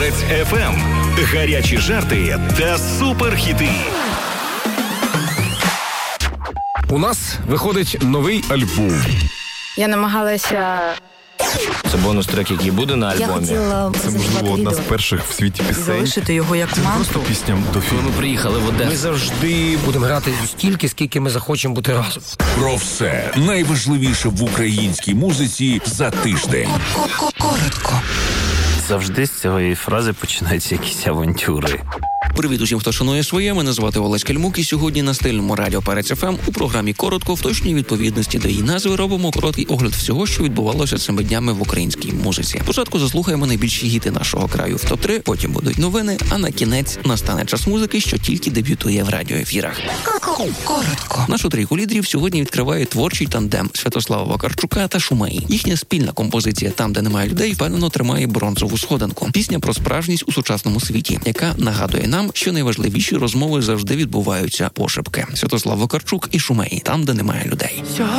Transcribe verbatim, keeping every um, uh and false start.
Перець еф ем. Гарячі жарти та суперхіти. У нас виходить новий альбом. Я намагалася... Це бонус-трек, який буде на альбомі. Я хотіла Це, можливо, одна з перших в світі пісень. залишити його як Це мантру. просто пісня до фільму. Ми приїхали в Одесу. Ми завжди будемо грати стільки, скільки ми захочемо бути разом. Про все найважливіше в українській музиці за тиждень. Коротко. Завжди з цієї фрази починаються якісь авантюри. Привіт усім, хто шанує своє. Мене звати Олесь Кальмук, і сьогодні на стильному радіо Перець еф ем у програмі «Коротко» в точній відповідності до її назви робимо короткий огляд всього, що відбувалося цими днями в українській музиці. Спочатку заслухаємо найбільші гіти нашого краю в топ три, потім будуть новини, а на кінець настане час музики, що тільки дебютує в радіоефірах. Коротко. Нашу трійку лідерів сьогодні відкриває творчий тандем Святослава Вакарчука та Шумеї. Їхня спільна композиція «Там, де немає людей» впевнено тримає бронзову сходинку. Пісня про справжність у сучасному світі, яка нагадує нам, що найважливіші розмови завжди відбуваються пошепки. Святослав Вакарчук і Шумеї «Там, де немає людей».